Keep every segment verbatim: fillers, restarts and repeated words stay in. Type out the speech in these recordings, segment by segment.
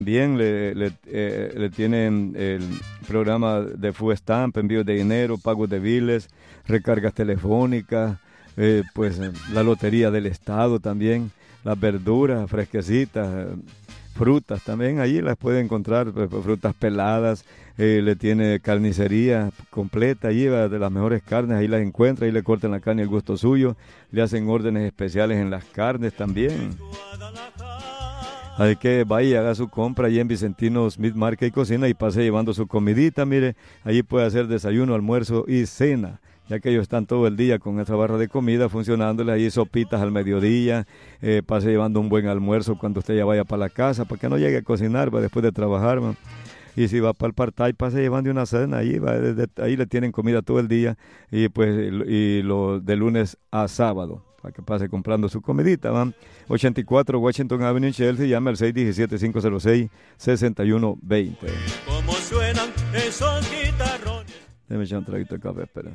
Bien, le, le, eh, le tienen el programa de Food Stamp, envíos de dinero, pagos de biles, recargas telefónicas, eh, pues eh, la lotería del estado también, las verduras fresquecitas, eh, frutas también, allí las puede encontrar, pues, frutas peladas, eh, le tiene carnicería completa, allí va de las mejores carnes, ahí las encuentra, ahí le cortan la carne al gusto suyo, le hacen órdenes especiales en las carnes también. Así que vaya, haga su compra allí en Vicentino Smith Market y Cocina y pase llevando su comidita, mire, allí puede hacer desayuno, almuerzo y cena, ya que ellos están todo el día con esa barra de comida funcionándole, ahí sopitas al mediodía, eh, pase llevando un buen almuerzo cuando usted ya vaya para la casa, para que no llegue a cocinar va, después de trabajar, man. Y si va para el part-time, pase llevando una cena, ahí, va, desde, ahí le tienen comida todo el día, y pues y lo de lunes a sábado, para que pase comprando su comidita, ¿van? ochenta y cuatro Washington Avenue en Chelsea, llame al seis uno siete, cinco cero seis, seis uno dos cero. ¿Cómo suenan esos guitarrones? Déjame echar un traguito de café, espera.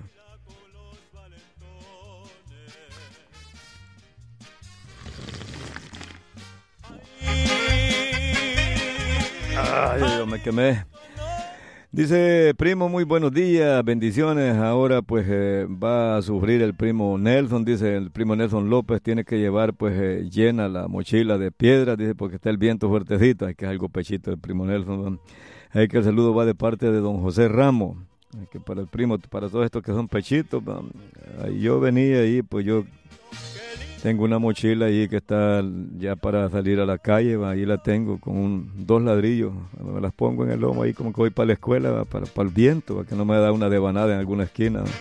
Ay, yo me quemé. Dice, primo, muy buenos días, bendiciones. Ahora pues eh, va a sufrir el primo Nelson, dice el primo Nelson López, tiene que llevar pues eh, llena la mochila de piedras, dice, porque está el viento fuertecito. Hay que es algo pechito el primo Nelson, ¿no? Hay que el saludo va de parte de don José Ramos, que para el primo, para todos estos que son pechitos, ¿no? Yo venía ahí, pues yo tengo una mochila ahí que está ya para salir a la calle, va, ahí la tengo con un, dos ladrillos, me las pongo en el lomo ahí como que voy para la escuela, va, para, para el viento, para que no me da una devanada en alguna esquina. Va.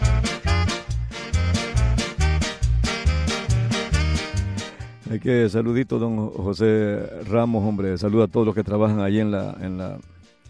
Hay que saludito don José Ramos, hombre, saluda a todos los que trabajan ahí en la en la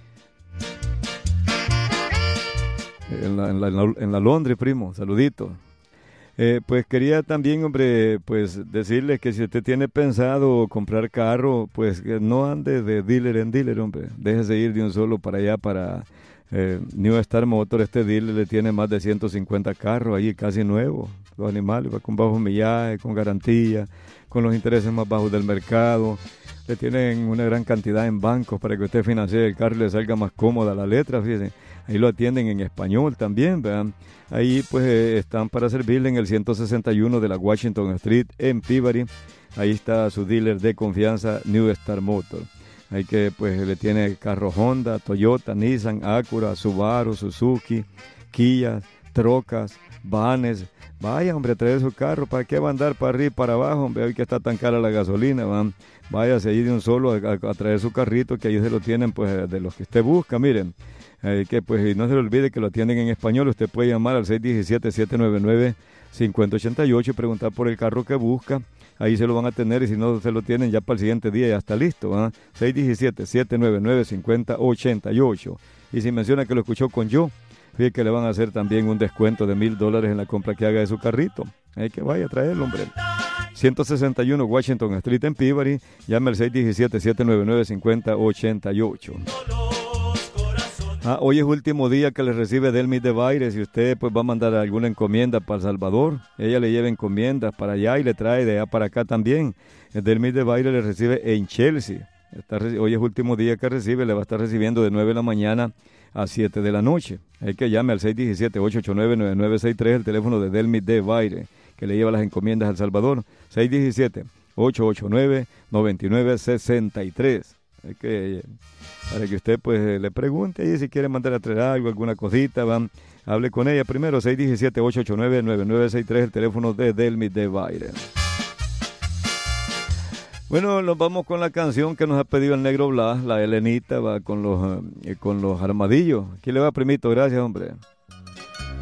en la, en la, en la, en la Londres, primo, saludito. Eh, pues quería también, hombre, pues decirle que si usted tiene pensado comprar carro, pues que no ande de dealer en dealer, hombre. Déjese ir de un solo para allá, para eh, New Star Motor. Este dealer le tiene más de ciento cincuenta carros ahí, casi nuevos. Los animales, va con bajo millaje, con garantía, con los intereses más bajos del mercado. Le tienen una gran cantidad en bancos para que usted financie el carro y le salga más cómoda la letra, fíjense. Ahí lo atienden en español también, ¿verdad? Ahí pues eh, están para servirle en el ciento sesenta y uno de la Washington Street en Peabody. Ahí está su dealer de confianza, New Star Motor. Ahí que pues le tiene carro Honda, Toyota, Nissan, Acura, Subaru, Suzuki, Kia, trocas, vanes. Vaya, hombre, a traer su carro. ¿Para qué va a andar para arriba y para abajo, hombre? Hoy que está tan cara la gasolina, van. Váyase ahí de un solo a, a, a traer su carrito, que ahí se lo tienen pues de los que usted busca, miren. Eh, que pues no se le olvide que lo atienden en español. Usted puede llamar al seis uno siete, siete nueve nueve, cinco cero ocho ocho y preguntar por el carro que busca. Ahí se lo van a tener y si no se lo tienen ya para el siguiente día ya está listo. ¿eh? seis uno siete, siete nueve nueve, cinco cero ocho ocho. Y si menciona que lo escuchó con yo, fíjate que le van a hacer también un descuento de mil dólares en la compra que haga de su carrito. Hay que vaya a traerlo, hombre. ciento sesenta y uno Washington Street en Peabody. Llame al seis uno siete, siete nueve nueve, cinco cero ocho ocho. Ah, hoy es último día que le recibe Delmis de Baile. Si usted pues va a mandar alguna encomienda para El Salvador, ella le lleva encomiendas para allá y le trae de allá para acá también. Delmis de Baile le recibe en Chelsea. Está, hoy es último día que recibe, le va a estar recibiendo de nueve de la mañana a siete de la noche. Hay que llame al seis uno siete, ocho ocho nueve, nueve nueve seis tres, el teléfono de Delmis de Baile, que le lleva las encomiendas a El Salvador. seis uno siete, ocho ocho nueve, nueve nueve seis tres. Hay que, para que usted pues le pregunte y si quiere mandar a traer algo, alguna cosita, van, hable con ella primero. Seis uno siete, ocho ocho nueve, nueve nueve seis tres, el teléfono de Delmis de Baile. Bueno, nos vamos con la canción que nos ha pedido el Negro Blas, la Elenita, va con los, eh, con los armadillos. Aquí le va, primito, gracias, hombre.